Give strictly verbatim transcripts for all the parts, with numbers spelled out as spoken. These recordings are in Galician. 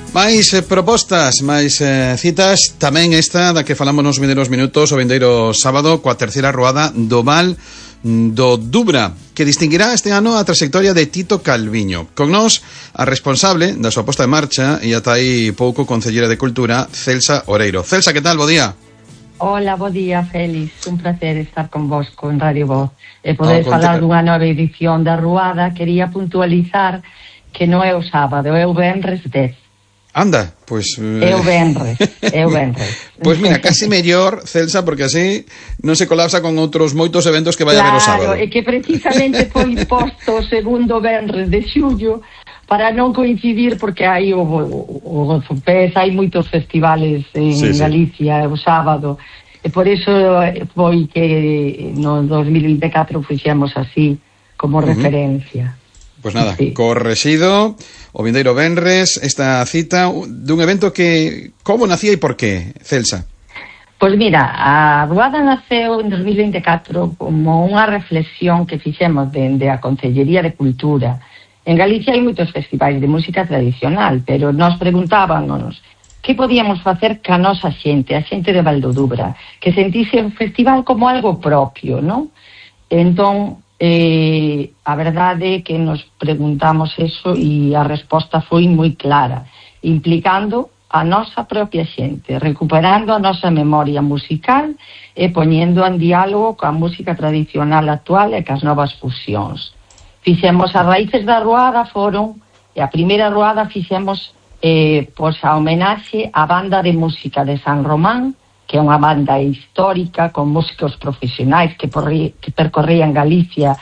Máis eh, propostas, máis eh, citas. Tamén esta da que falamos nos vindeiros minutos o vindeiro sábado coa terceira ruada do Val do Dubra, que distinguirá este ano a trayectoria de Tito Calviño. Con nós, a responsable da súa posta en marcha e ata aí pouco concellera de Cultura, Celsa Oreiro. Celsa, que tal? Bo día. Hola, bo día, Félix. Un placer estar con vos, con Radio Voz. E poder oh, falar dunha nova edición da ruada. Quería puntualizar que non é o sábado, é o venres dez. Anda, pois... Pues, é o venres, é o venres. Pois pues mira, casi mellor, Celsa, porque así non se colapsa con outros moitos eventos que vai claro, haber o sábado. Claro, é que precisamente foi posto o segundo venres de xullo para non coincidir, porque hai o, o, o Zupés, hai moitos festivales en sí, Galicia sí. O sábado, e por iso foi que no dos mil vinte e catro fixemos así, como uh-huh. referencia. Pois pues nada, sí. Correxido o vindeiro venres, esta cita dun evento que como nacía e por qué, Celsa? Pois pues mira, a ruada naceu en dos mil vinte e catro como unha reflexión que fixemos dende a Concellería de Cultura. En Galicia hai moitos festivais de música tradicional, pero nos preguntábamos que podíamos facer ca nosa xente, a xente de Val do Dubra, que sentise o festival como algo propio, non? Entón, Eh, a verdade é que nos preguntamos eso e a resposta foi moi clara, implicando a nosa propia xente, recuperando a nosa memoria musical e poñendo en diálogo coa música tradicional actual e cas novas fusións. Fixemos as raíces da ruada foron, e a primeira ruada fixemos eh, pois a homenaxe á banda de música de San Román, que é unha banda histórica con músicos profesionais que, por, que percorrían Galicia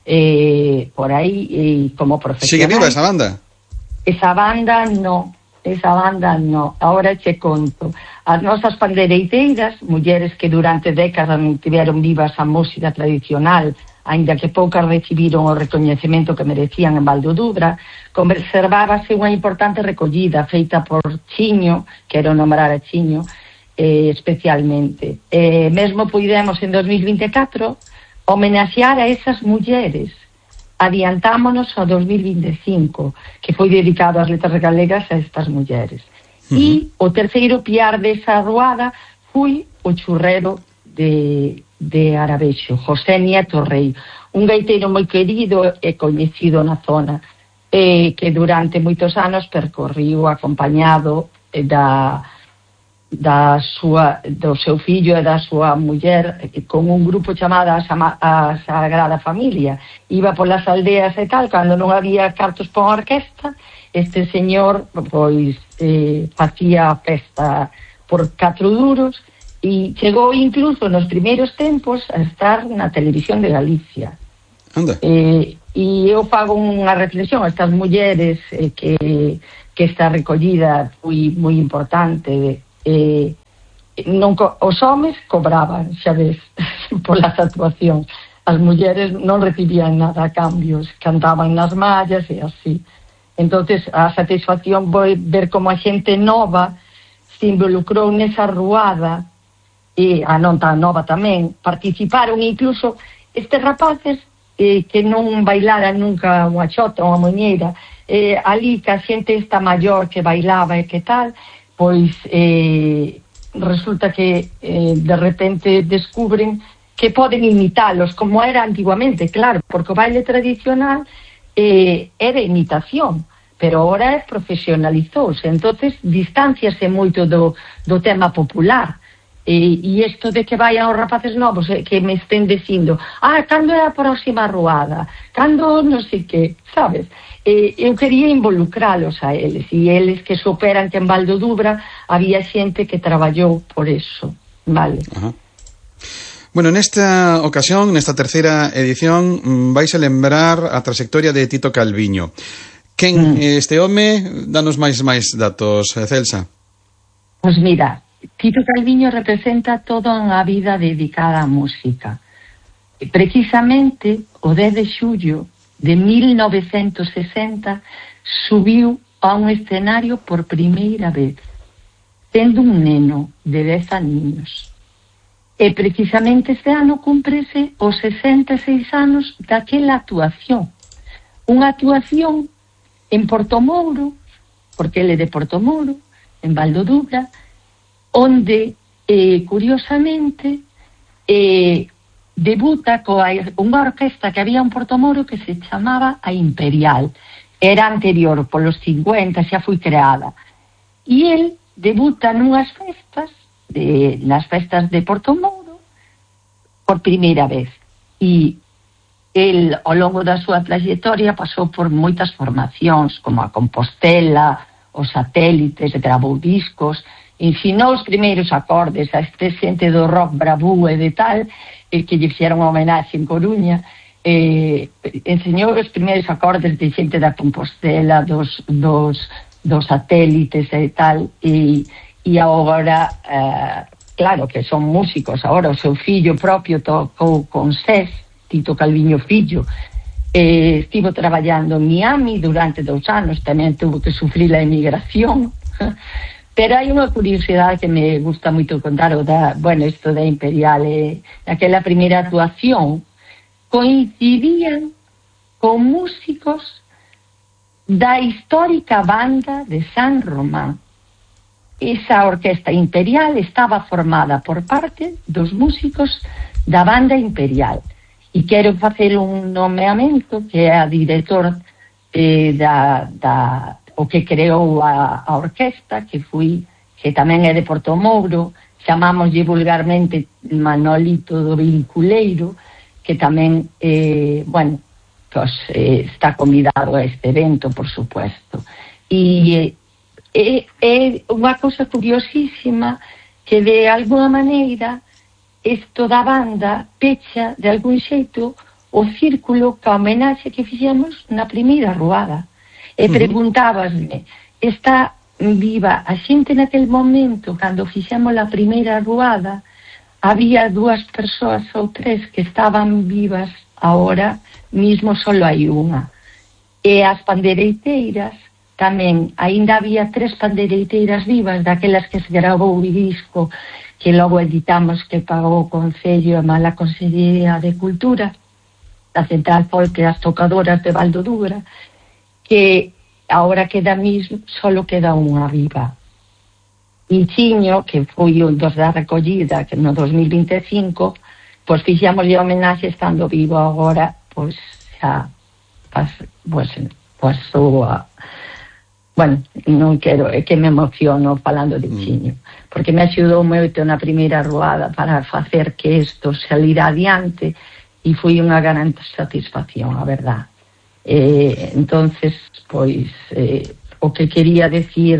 eh, por aí eh, como profesionais. Sigue viva esa banda? Esa banda no, esa banda no. Ahora che conto. As nosas pandeireiras, mulleres que durante décadas tiveron vivas a música tradicional, aínda que poucas recibiron o recoñecemento que merecían en Val do Dubra, conservábase unha importante recollida feita por Chiño, quero nombrar a Chiño, Eh, especialmente. Eh, mesmo puidemos en dos mil vinte e catro homenaxear a esas mulleres. Adiantámonos ao dos mil vinte e cinco, que foi dedicado ás letras galegas a estas mulleres. Uh-huh. E o terceiro piar desa ruada foi o churrero de, de Arabexo, José Nieto Rei, un gaiteiro moi querido e coñecido na zona, eh, que durante moitos anos percorriu acompañado eh, da da súa, do seu fillo e da súa muller con un grupo chamado a, Sama, a Sagrada Familia. Iba polas aldeas e tal, cando non había cartos para a orquesta, este señor pois eh, facía a festa por catro duros e chegou incluso nos primeiros tempos a estar na televisión de Galicia. Anda. Eh, e eu fago unha reflexión a estas mulleres eh, que, que esta recollida foi moi importante. Eh, non co- os homes cobraban, xa ves, polas actuacións. As mulleres non recibían nada a cambios, cantaban nas mallas e así. Entonces a satisfacción foi ver como a xente nova se involucrou nesa ruada, e a non tan nova tamén participaron, incluso estes rapaces eh, que non bailaran nunca unha chota ou unha moñeira, eh, ali que a xente esta maior que bailaba e que tal, pois eh, resulta que eh, de repente descubren que poden imitalos como era antiguamente, claro, porque o baile tradicional eh, era imitación, pero ahora profesionalizouse, entonces distanciase moito do, do tema popular. E, e isto de que vayan os rapaces novos eh, que me estén dicindo, ah, cando é a próxima ruada, cando non sei que, sabes? Eh, eu quería involucralos a eles, e eles que superan que en Val do Dubra había xente que traballou por eso, vale? Ajá. Bueno, nesta ocasión, nesta terceira edición, vais a lembrar a trayectoria de Tito Calviño. Quen mm. este home? Danos máis máis datos, Celsa. Pois mira, Tito Calviño representa toda unha vida dedicada á música. E precisamente o dez de xullo de mil novecentos sesenta subiu a un escenario por primeira vez, sendo un neno de dez aninhos. E precisamente este ano cúmprese os sesenta e seis anos daquela actuación. Unha actuación en Portomouro porque ele é de Portomoro, en Val do Dubra, onde, eh, curiosamente, eh, debuta coa unha orquesta que había en Portomoro que se chamaba a Imperial. Era anterior, polos cincuenta, xa foi creada. E el debuta nunhas festas, de, nas festas de Portomoro, por primeira vez. E el, ao longo da súa trayectoria, pasou por moitas formacións, como a Compostela, os satélites, grabou discos, ensinou os primeiros acordes a este xente do rock bravú e de tal, e que lle fixeron unha homenaxe en Coruña, eh, enseñou os primeiros acordes de xente da Compostela, dos, dos, dos satélites e tal, e, e agora, eh, claro que son músicos, agora o seu fillo propio tocou con SES, Tito Calviño Fillo, eh, estivo traballando en Miami durante dous anos, tamén tuvo que sufrir a emigración. Pero hai unha curiosidade que me gusta moito contar, o da, bueno, isto da Imperial, eh, aquela primeira actuación, coincidían con músicos da histórica banda de San Román. Esa orquesta Imperial estaba formada por parte dos músicos da banda Imperial. E quero facer un nomeamento que é a director eh, da... da o que creou a, a orquesta, que fui, que tamén é de Portomouro, chamámoslle vulgarmente Manolito do Vinculeiro, que tamén, eh, bueno, pues, eh, está convidado a este evento, por supuesto. E é eh, eh, unha cosa curiosísima que de alguna maneira isto da banda pecha de algún xeito o círculo ca homenaxe que fixemos na primeira ruada. E preguntábasme, está viva a xente naquele momento, cando fixemos a primeira ruada, había dúas persoas ou tres que estaban vivas, agora mismo solo hai unha. E as pandereiteiras, tamén, aínda había tres pandereiteiras vivas, daquelas que se grabou o disco, que logo editamos, que pagou o Concello e mala Consellería de Cultura, da Central Folk e as tocadoras de Val do Dubra, que agora queda mismo, solo queda unha viva. Michiño, que foi un dos da recollida, que no dos mil vinte e cinco, pois fixámoslle homenaxe estando vivo agora, pois xa, pas, pois, pasou a... Bueno, non quero, é que me emociono falando de Chiño, porque me axudou moito na primeira ruada para facer que isto salira adiante, e foi unha gran satisfacción, a verdad. Eh, entonces, pois, eh, o que quería decir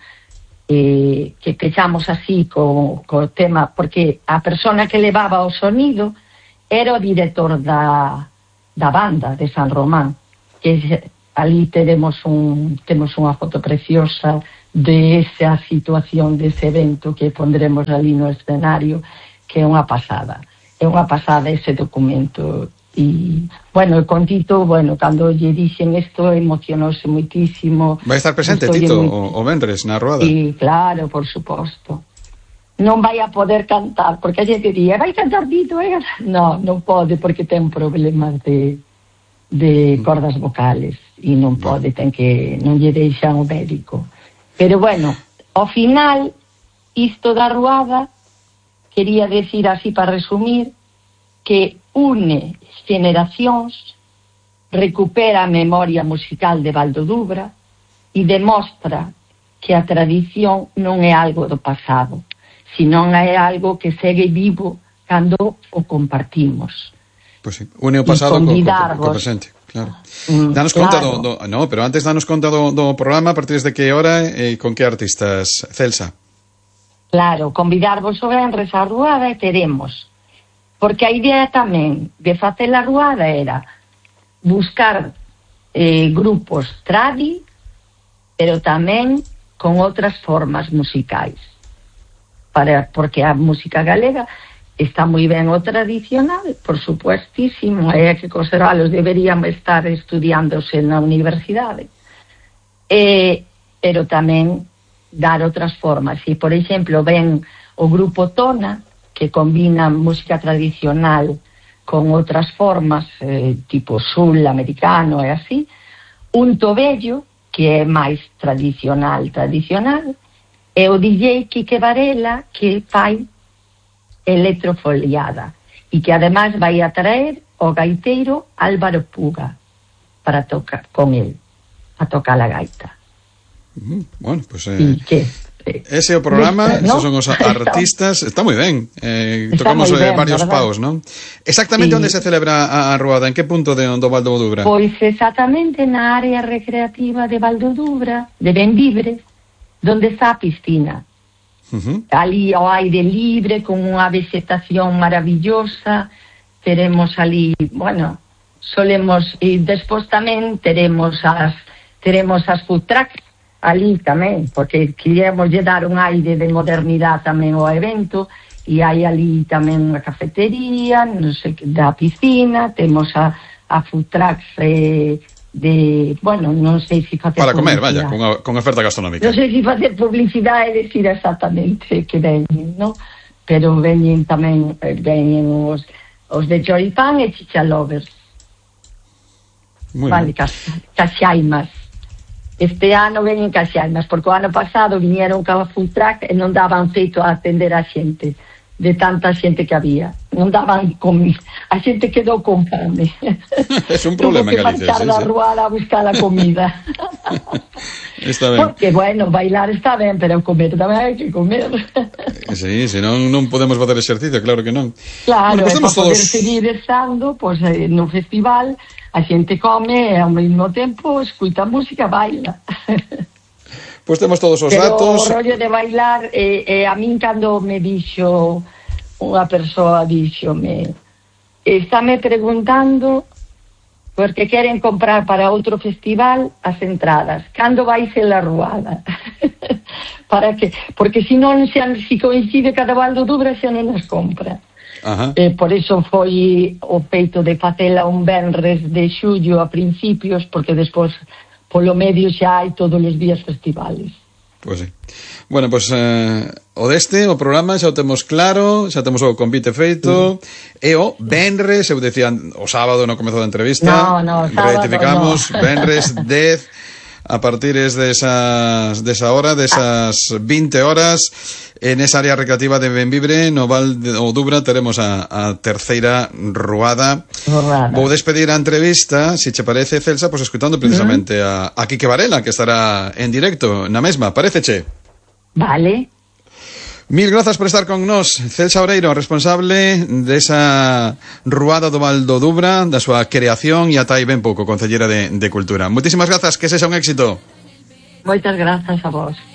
eh, que pechamos así co, co tema, porque a persona que levaba o sonido era o director da, da banda de San Román, que ali tenemos un, temos unha foto preciosa de esa situación, dese evento que pondremos ali no escenario, que é unha pasada, é unha pasada ese documento. E, bueno, o Tito, bueno, cando lle dixen isto, emocionouse moitísimo. Vai estar presente, Tito, o, o vendres na ruada? Sí, claro, por suposto. Non vai a poder cantar, porque a xente diría, vai cantar Tito, eh? No, non pode, porque ten problemas de, de cordas vocales, e non pode, ten que, non lle deixan o médico. Pero, bueno, ao final, isto da ruada, quería decir así para resumir, que une generacións, recupera a memoria musical de Val do Dubra e demostra que a tradición non é algo do pasado, senón é algo que segue vivo cando o compartimos. Pois sí, une o pasado co, co, co presente, claro. Mm, danos conta claro. do, do... No, pero antes danos conta do, do programa, a partir de que hora e con que artistas, Celsa? Claro, convidarvos o venres a ruada e teremos... Porque a idea tamén de facer a ruada era buscar eh, grupos tradi, pero tamén con outras formas musicais. Para, porque a música galega está moi ben o tradicional, por supuestísimo, é que conservalos deberían estar estudiándose na universidade. Eh, pero tamén dar outras formas. E, por exemplo, ven o grupo Tona, que combina música tradicional con outras formas, eh, tipo sul, americano e así, un Tobello, que é máis tradicional, tradicional, e o D J Quique Varela, que fai electrofoliada, e que además vai a traer o gaiteiro Álvaro Puga para tocar con el, a tocar a gaita. Uh, bueno, pues eh, e que ese é o programa, ¿no? Esos son os artistas, está moi ben, eh, tocamos ben, varios ¿verdad? Paus, non? Exactamente sí. Onde se celebra a, a ruada, en que punto de, do Val do Dubra? Pois exactamente na área recreativa de Val do Dubra, de Benvibre, donde está a piscina. Uh-huh. Ali ao aire libre, con unha vegetación maravillosa, teremos ali, bueno, solemos, e despois tamén teremos as, teremos as food trucks, ali tamén, porque queríamos lle dar un aire de modernidade tamén ao evento, e hai ali tamén unha cafetería, non sei, da piscina, temos a, a food trucks eh, de, bueno, non sei se facer para comer, vaya, con, a, con oferta gastronómica. Non sei se facer publicidade e decir exactamente que veñen, non? Pero veñen tamén, veñen os, os de choripán e chichalovers. Vale, caxaimas. Este ano veñen caxaimas, porque o ano pasado viñeron ca food truck e non daban feito a atender a xente, de tanta xente que había. Non daban comida. A xente quedou con fame. É un problema en Galicia. Tuvo que marchar da ruada a buscar a comida. Está ben. Porque, bueno, bailar está ben, pero comer tamén hai que comer. Sí, senón non podemos facer exercicio, claro que non. Claro, bueno, pues para todos... poder seguir estando pues, eh, no festival, a xente come e ao mesmo tempo escuta música, baila. Pois pues temos todos os pero datos. O rollo de bailar, eh, eh, a min cando me dixo unha persoa, díxome, estáme preguntando porque queren comprar para outro festival as entradas. Cando vai ser a ruada? Para que, porque se non se, se coincide cada Val do Dubra xa non as compra. Ajá. Eh, por iso foi o peito de facela un venres de xullo a principios, porque despois polo medio xa hai todos os días festivales. Pois sí. Bueno, pois pues, eh, o deste, o programa xa o temos claro, xa temos o convite feito, sí. E o venres, eu decía o sábado no comezo da entrevista, no, no, sábado, retificamos, no. venres dez, a partir de esas de esa hora, de esas veinte horas, en esa área recreativa de Benvibre, no Val do Dubra, teremos a, a terceira ruada. ruada. Vou despedir a entrevista, se che parece, Celsa, pois pues, escutando precisamente uh-huh. a, a Quique Varela, que estará en directo na mesma, paréceche? Vale. Mil grazas por estar con nós, Celsa Oreiro, responsable desa ruada do Val do Dubra, da súa creación e ata aí ben pouco, concellera de, de Cultura. Moitísimas grazas, que sexa un éxito. Moitas grazas a vos.